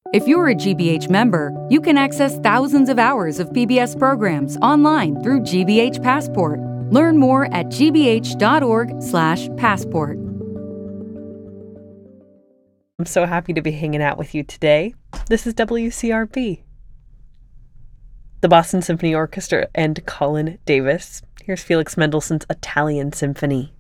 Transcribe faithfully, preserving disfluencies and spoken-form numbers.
If you're a G B H member, you can access thousands of hours of P B S programs online through G B H Passport. Learn more at g b h dot org slash passport. I'm so happy to be hanging out with you today. This is W C R P. The Boston Symphony Orchestra and Colin Davis. Here's Felix Mendelssohn's Italian Symphony.